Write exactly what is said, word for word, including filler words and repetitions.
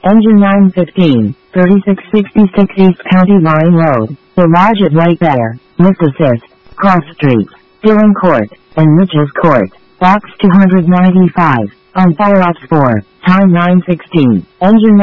Engine nine fifteen, thirty-six sixty-six East County Line Road, Garage at White Bear, Miss Assist, Cross Street, Dillon Court, and Mitchell's Court, Box two ninety-five, on Fire Ops four, time nine sixteen, Engine